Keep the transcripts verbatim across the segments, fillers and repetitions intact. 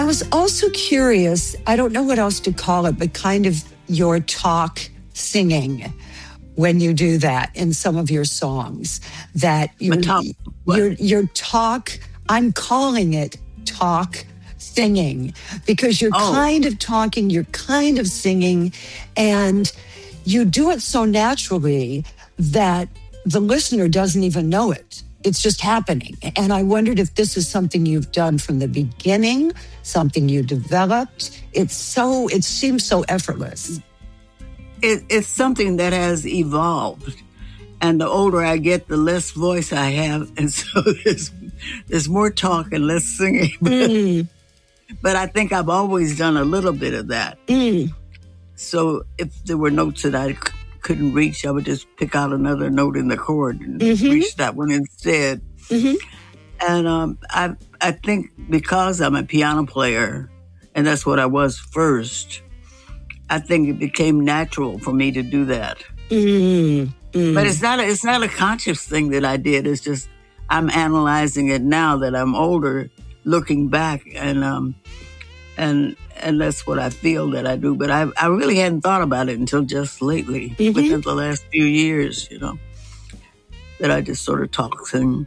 was also curious, I don't know what else to call it, but kind of your talk singing when you do that in some of your songs. That your, talk, your, your talk, I'm calling it talk singing, because you're Oh. kind of talking, you're kind of singing, and you do it so naturally that the listener doesn't even know it. It's just happening. And I wondered if this is something you've done from the beginning, something you developed. It's so, it seems so effortless. It, it's something that has evolved. And the older I get, the less voice I have. And so there's, there's more talk and less singing. Mm. But I think I've always done a little bit of that. Mm. So if there were notes that I c- couldn't reach, I would just pick out another note in the chord and Mm-hmm. reach that one instead. Mm-hmm. And um, I I think because I'm a piano player, and that's what I was first, I think it became natural for me to do that. Mm. Mm. But it's not a, it's not a conscious thing that I did. It's just I'm analyzing it now that I'm older, looking back, and um and and that's what I feel that I do. But I I really hadn't thought about it until just lately, Mhm. within the last few years, you know, that I just sort of talk sing.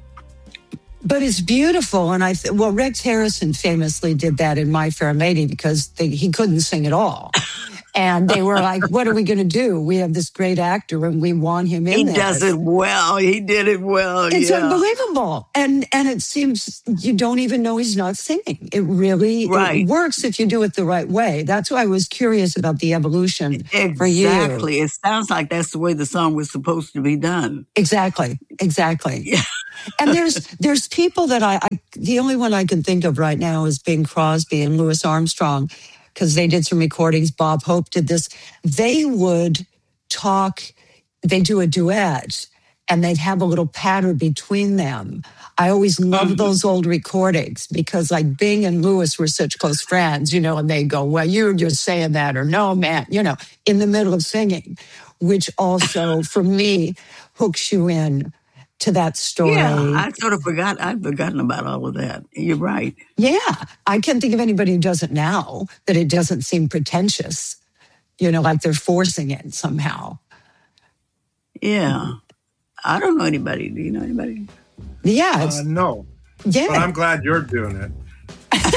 But it's beautiful. And I, th- well, Rex Harrison famously did that in My Fair Lady because they, he couldn't sing at all. And they were like, what are we going to do? We have this great actor and we want him in He there. does it well. He did it well. It's yeah. unbelievable. And and it seems you don't even know he's not singing. It really Right. it works if you do it the right way. That's why I was curious about the evolution for you. Exactly. It sounds like that's the way the song was supposed to be done. Exactly. Exactly. Yeah. And there's there's people that I, I the only one I can think of right now is Bing Crosby and Louis Armstrong, because they did some recordings. Bob Hope did this. They would talk, they do a duet, and they'd have a little patter between them. I always loved Um, those old recordings because like Bing and Louis were such close friends, you know, and they go, well, you're just saying that, or no, man, you know, in the middle of singing, which also for me hooks you in to that story. Yeah, I sort of forgot. I'd forgotten about all of that. You're right. Yeah, I can't think of anybody who does it now, that it doesn't seem pretentious, you know, like they're forcing it somehow. Yeah. I don't know anybody. Do you know anybody? Yeah, Uh, it's, no, yeah. but I'm glad you're doing it.